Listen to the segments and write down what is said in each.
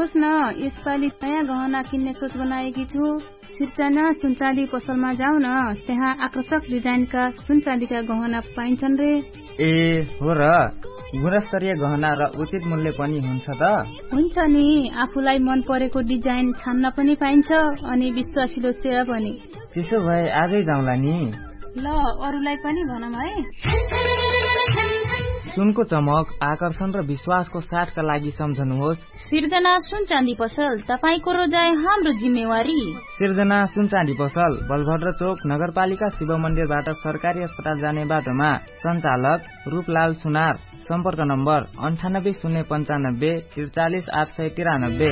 सुन्नुहोस् न, यसपालि नयाँ गहना किन्ने सोच बनाएकी छु। सिर्जना सुनचाँदी पसलमा जाऊ न, त्यहाँ आकर्षक डिजाइनका सुनचाँदीका गहना पाइन्छन् रे। ए हो र, गुणस्तरीय गहना र उचित मूल्य पनि हुन्छ त? हुन्छ नि, आफूलाई मन परेको डिजाइन छान्न पनि पाइन्छ अनि विश्वासिलो सेवा पनि। त्यसो भए आजै जाउँला नि। ल, अरूलाई पनि भनौँ है। सुनको चमक, आकर्षण र विश्वासको साथका लागि सम्झनुहोस् सिर्जना सुनचाँदी पसल, तपाईको रोजाइ हाम्रो जिम्मेवारी। सिर्जना सुनचाँदी पसल, बलभद्र चोक, नगरपालिका शिव मन्दिरबाट सरकारी अस्पताल जाने बाटोमा। सञ्चालक रूपलाल सुनार। सम्पर्क नम्बर 980995 43893।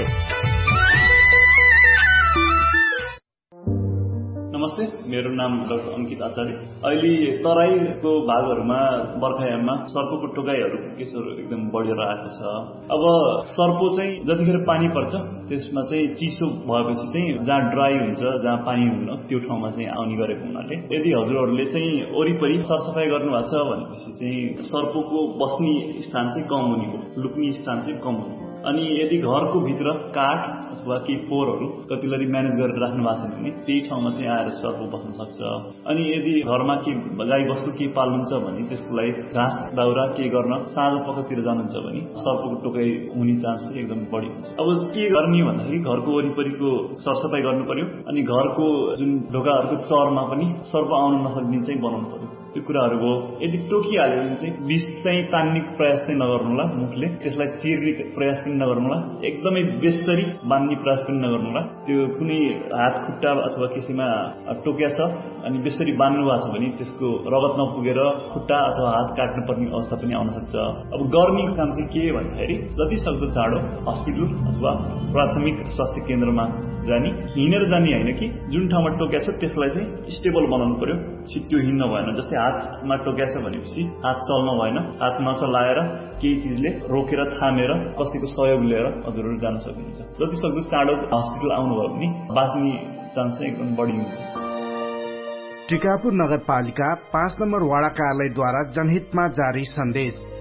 नमस्ते, मेरो नाम डाक्टर अंकित आचार्य। अहिले तराईको भागहरूमा बर्खायाममा सर्पोको टोकाइहरू केसहरू एकदम बढेर आएको छ। अब सर्पो चाहिँ जतिखेर पानी पर्छ त्यसमा चाहिँ चिसो भएपछि चाहिँ जहाँ ड्राई हुन्छ, जहाँ पानी हुन्न त्यो ठाउँमा चाहिँ आउने गरेको हुनाले यदि हजुरहरूले चाहिँ वरिपरि सरसफाई गर्नुभएको छ भनेपछि चाहिँ सर्पोको बस्ने स्थान चाहिँ कम हुने हो, लुक्ने स्थान चाहिँ कम हुने हो। अनि यदि घरको भित्र काठ अथवा केही फोहोरहरू कतिलरी म्यानेज गरेर राख्नु भएको छ भने त्यही ठाउँमा चाहिँ आएर सर्पो बस्न सक्छ। अनि यदि घरमा के गाई बस्तु केही पाल्नुहुन्छ भने त्यसको लागि घाँस दाउरा केही गर्न साँझ पखतिर जानुहुन्छ भने सर्पको टोकाइ हुने चान्स चाहिँ एकदम बढी हुन्छ। अब के गर्ने भन्दाखेरि घरको वरिपरिको सरसफाई गर्नु पर्यो अनि घरको जुन ढोकाहरूको चरमा पनि सर्प आउन नसक्ने चाहिँ बनाउनु पर्यो। त्यो कुराहरू हो। यदि टोकिहाल्यो भने चाहिँ विष चाहिँ तान्ने प्रयास चाहिँ नगर्नुहोला, मुखले त्यसलाई चिर्ने प्रयास पनि नगर्नुहोला, एकदमै बेसरी बान्ने प्रयास पनि नगर्नुहोला। त्यो कुनै हात खुट्टा अथवा कसैमा टोक्या छ अनि बेसरी बान्नु भएको छ भने त्यसको रगत नपुगेर खुट्टा अथवा हात काट्नुपर्ने अवस्था पनि आउन सक्छ। अब गर्ने काम चाहिँ के भन्दाखेरि जति सक्दो चाँडो हस्पिटल अथवा प्राथमिक स्वास्थ्य केन्द्रमा जाने, हिँडेर जाने होइन कि जुन ठाउँमा टोक्या छ त्यसलाई चाहिँ स्टेबल बनाउनु पर्यो। छिट्टो हिँड्न भएन। जस्तै हातमा टोक्या छ भनेपछि हात चल्न भएन, हात नचलाएर केही चिजले रोकेर थामेर कसैको सहयोग लिएर हजुरहरू जान सक्नुहुन्छ। जति सक्दो चाँडो हस्पिटल आउनुभयो भने बाँच्ने चान्स चाहिँ एकदम बढी हुन्छ। टिकापुर नगरपालिका 5 नम्बर वडा कार्यालयद्वारा जनहितमा जारी सन्देश।